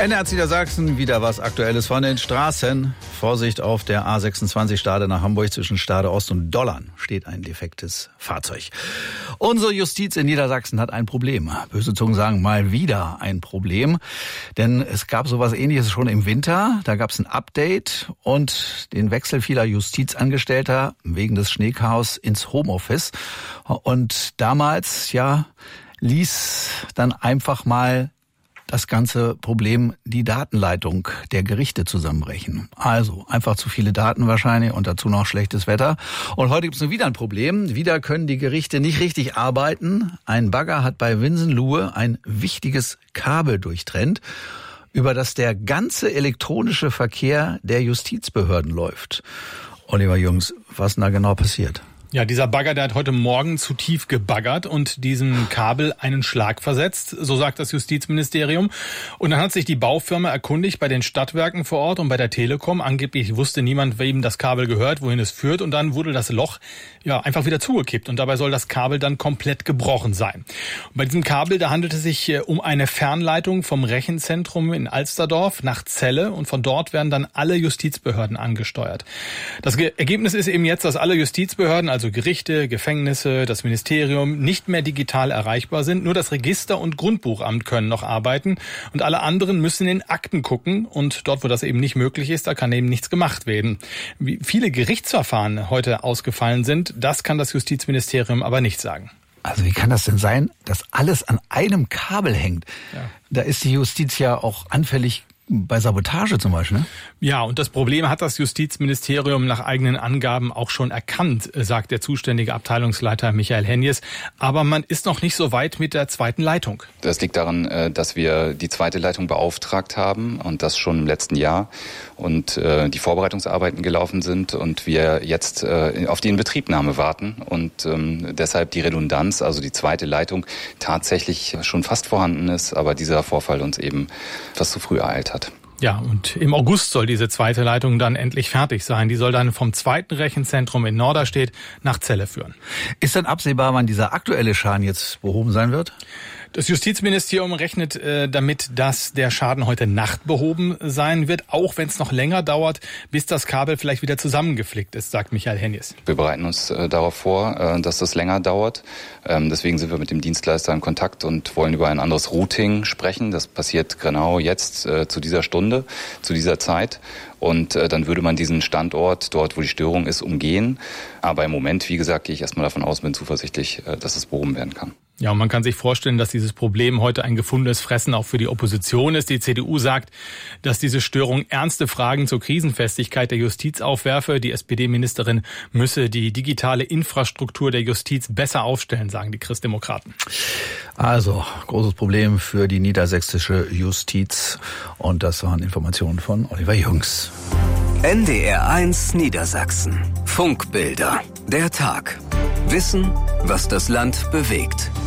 NDR Niedersachsen, wieder was Aktuelles von den Straßen. Vorsicht auf der A26 Stade nach Hamburg, zwischen Stade Ost und Dollern steht ein defektes Fahrzeug. Unsere Justiz in Niedersachsen hat ein Problem. Böse Zungen sagen, mal wieder ein Problem. Denn es gab sowas Ähnliches schon im Winter. Da gab es ein Update und den Wechsel vieler Justizangestellter wegen des Schneechaos ins Homeoffice. Und damals, ließ dann einfach mal das ganze Problem die Datenleitung der Gerichte zusammenbrechen. Also einfach zu viele Daten wahrscheinlich und dazu noch schlechtes Wetter. Und heute gibt es wieder ein Problem. Wieder können die Gerichte nicht richtig arbeiten. Ein Bagger hat bei Winsenlohe ein wichtiges Kabel durchtrennt, über das der ganze elektronische Verkehr der Justizbehörden läuft. Oliver Jürgens, was denn da genau passiert? Ja, dieser Bagger, der hat heute Morgen zu tief gebaggert und diesem Kabel einen Schlag versetzt, so sagt das Justizministerium. Und dann hat sich die Baufirma erkundigt bei den Stadtwerken vor Ort und bei der Telekom. Angeblich wusste niemand, wem das Kabel gehört, wohin es führt. Und dann wurde das Loch einfach wieder zugekippt. Und dabei soll das Kabel dann komplett gebrochen sein. Und bei diesem Kabel, da handelt es sich um eine Fernleitung vom Rechenzentrum in Alsterdorf nach Celle. Und von dort werden dann alle Justizbehörden angesteuert. Das Ergebnis ist eben jetzt, dass alle Justizbehörden, also Gerichte, Gefängnisse, das Ministerium, nicht mehr digital erreichbar sind. Nur das Register- und Grundbuchamt können noch arbeiten und alle anderen müssen in Akten gucken. Und dort, wo das eben nicht möglich ist, da kann eben nichts gemacht werden. Wie viele Gerichtsverfahren heute ausgefallen sind, das kann das Justizministerium aber nicht sagen. Also wie kann das denn sein, dass alles an einem Kabel hängt? Ja. Da ist die Justiz ja auch anfällig bei Sabotage zum Beispiel, ne? Ja, und das Problem hat das Justizministerium nach eigenen Angaben auch schon erkannt, sagt der zuständige Abteilungsleiter Michael Henjes. Aber man ist noch nicht so weit mit der zweiten Leitung. Das liegt daran, dass wir die zweite Leitung beauftragt haben und das schon im letzten Jahr und die Vorbereitungsarbeiten gelaufen sind und wir jetzt auf die Inbetriebnahme warten und deshalb die Redundanz, also die zweite Leitung, tatsächlich schon fast vorhanden ist, aber dieser Vorfall uns eben etwas zu früh ereilt hat. Ja, und im August soll diese zweite Leitung dann endlich fertig sein. Die soll dann vom zweiten Rechenzentrum in Norderstedt nach Celle führen. Ist dann absehbar, wann dieser aktuelle Schaden jetzt behoben sein wird? Das Justizministerium rechnet damit, dass der Schaden heute Nacht behoben sein wird, auch wenn es noch länger dauert, bis das Kabel vielleicht wieder zusammengeflickt ist, sagt Michael Henjes. Wir bereiten uns darauf vor, dass das länger dauert. Deswegen sind wir mit dem Dienstleister in Kontakt und wollen über ein anderes Routing sprechen. Das passiert genau jetzt zu dieser Stunde, zu dieser Zeit. Und dann würde man diesen Standort, dort wo die Störung ist, umgehen. Aber im Moment, wie gesagt, gehe ich erstmal davon aus, bin zuversichtlich, dass es behoben werden kann. Ja, und man kann sich vorstellen, dass dieses Problem heute ein gefundenes Fressen auch für die Opposition ist. Die CDU sagt, dass diese Störung ernste Fragen zur Krisenfestigkeit der Justiz aufwerfe. Die SPD-Ministerin müsse die digitale Infrastruktur der Justiz besser aufstellen, sagen die Christdemokraten. Also, großes Problem für die niedersächsische Justiz. Und das waren Informationen von Oliver Jürgens. NDR1 Niedersachsen. Funkbilder. Der Tag. Wissen, was das Land bewegt.